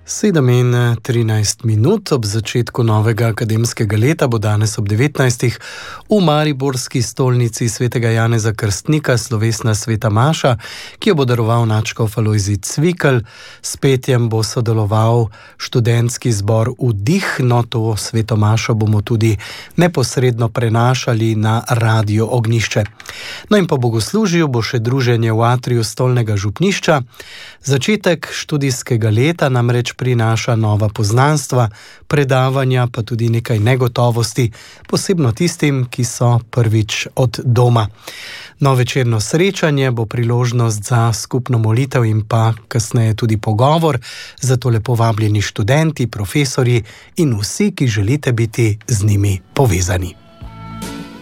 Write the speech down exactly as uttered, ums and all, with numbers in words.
sedem in trinajst minut ob začetku novega akademskega leta bo danes ob devetnajstih v mariborski stolnici svetega Janeza Krstnika slovesna sveta maša, ki jo bo daroval nadškof Alojzij Cvikl. S petjem bo sodeloval študentski zbor Vdih, no to sveto mašo bomo tudi neposredno prenašali na Radio Ognjišče. No in po bogoslužju bo še druženje v atriju stolnega župnišča. Začetek študijskega leta namreč prinaša nova poznanstva, predavanja, pa tudi nekaj negotovosti, posebno tistim, ki so prvič od doma. No, večerno srečanje bo priložnost za skupno molitev in pa kasneje tudi pogovor, zato lepo vabljeni študenti, profesorji in vsi, ki želite biti z njimi povezani.